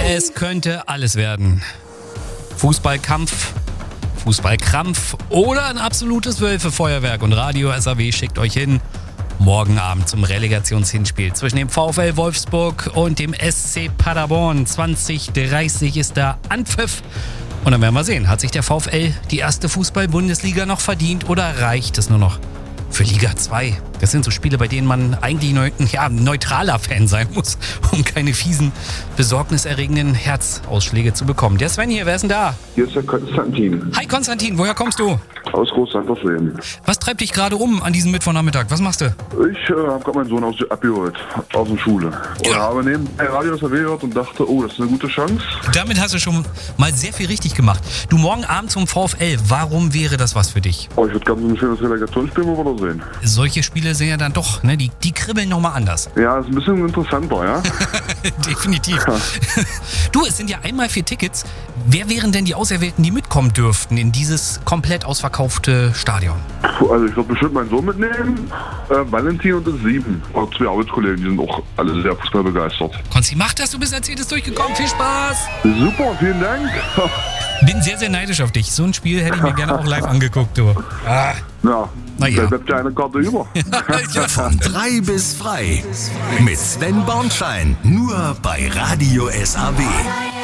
Es könnte alles werden. Fußballkampf, Fußballkrampf oder ein absolutes Wölfefeuerwerk. Und Radio SAW schickt euch hin. Morgen Abend zum Relegationshinspiel zwischen dem VfL Wolfsburg und dem SC Paderborn. 20:30 ist da Anpfiff. Und dann werden wir sehen, hat sich der VfL die erste Fußball-Bundesliga noch verdient oder reicht es nur noch für Liga 2? Das sind so Spiele, bei denen man eigentlich neutraler Fan sein muss, um keine fiesen, besorgniserregenden Herzausschläge zu bekommen. Der Sven hier, wer ist denn da? Hier ist der Konstantin. Hi Konstantin, woher kommst du? Aus Großsandersleben. Was treibt dich gerade um an diesem Mittwochnachmittag? Was machst du? Ich habe gerade meinen Sohn abgeholt, aus der Schule. Und habe nebenbei Radio SAW gehört und dachte, oh, das ist eine gute Chance. Damit hast du schon mal sehr viel richtig gemacht. Du, morgen Abend zum VfL, warum wäre das was für dich? Oh, ich würde gerne so ein schönes Relegationsspiel mal wieder sehen. Solche Spiele sind ja dann doch, ne, die kribbeln nochmal anders. Ja, ist ein bisschen interessanter, ja? Definitiv. Du, es sind ja einmal 4 Tickets. Wer wären denn die Auserwählten, die mitkommen dürften in dieses komplett ausverkaufte Stadion? Also ich würde bestimmt meinen Sohn mitnehmen, Valentin und das 7. Und 2 Arbeitskollegen, die sind auch alle sehr fußballbegeistert. Konzi, mach das, du bist als jedes durchgekommen. Viel Spaß! Super, vielen Dank. Bin sehr, sehr neidisch auf dich. So ein Spiel hätte ich mir gerne auch live angeguckt, du. Ja, Na ja. da bleibt ja eine Karte über. Von 3 bis frei. Mit Sven Bornschein. Nur bei Radio SAW.